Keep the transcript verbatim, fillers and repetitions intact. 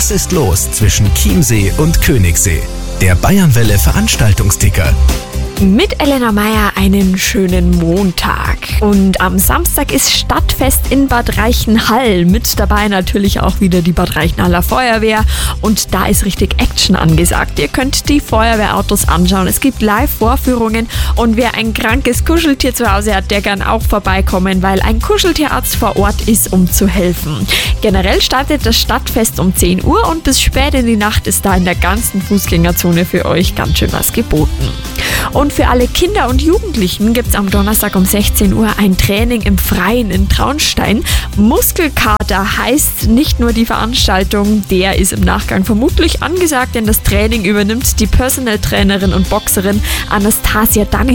Was ist los zwischen Chiemsee und Königssee? Der Bayernwelle Veranstaltungsticker. Mit Elena Meyer einen schönen Montag. Und am Samstag ist Stadtfest in Bad Reichenhall. Mit dabei natürlich auch wieder die Bad Reichenhaller Feuerwehr. Und da ist richtig Action angesagt. Ihr könnt die Feuerwehrautos anschauen. Es gibt Live-Vorführungen. Und wer ein krankes Kuscheltier zu Hause hat, der kann auch vorbeikommen, weil ein Kuscheltierarzt vor Ort ist, um zu helfen. Generell startet das Stadtfest um zehn Uhr und bis spät in die Nacht ist da in der ganzen Fußgängerzone für euch ganz schön was geboten. Und für alle Kinder und Jugendlichen gibt es am Donnerstag um sechzehn Uhr ein Training im Freien in Traunstein. Muskelkater heißt nicht nur die Veranstaltung, der ist im Nachgang vermutlich angesagt, denn das Training übernimmt die Personal Trainerin und Boxerin Anastasia Danning.